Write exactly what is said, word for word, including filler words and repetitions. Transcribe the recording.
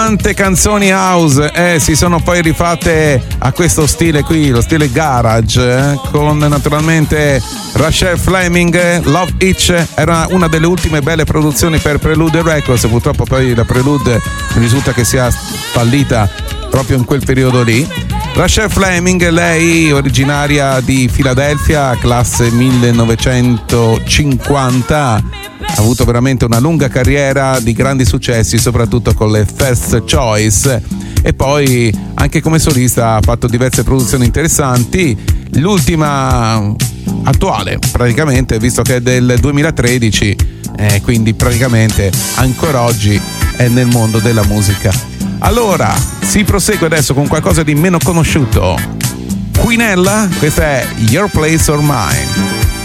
Tante canzoni house eh, si sono poi rifatte a questo stile qui, lo stile garage, eh, con naturalmente Rachel Fleming. Love Itch era una delle ultime belle produzioni per Prelude Records, purtroppo poi la Prelude risulta che sia fallita proprio in quel periodo lì. Rachel Fleming, lei originaria di Filadelfia, classe millenovecentocinquanta, ha avuto veramente una lunga carriera di grandi successi, soprattutto con le First Choice, e poi anche come solista ha fatto diverse produzioni interessanti. L'ultima attuale praticamente, visto che è del duemilatredici, eh, quindi praticamente ancora oggi è nel mondo della musica. Allora si prosegue adesso con qualcosa di meno conosciuto. Quinella, questa è Your Place or Mine.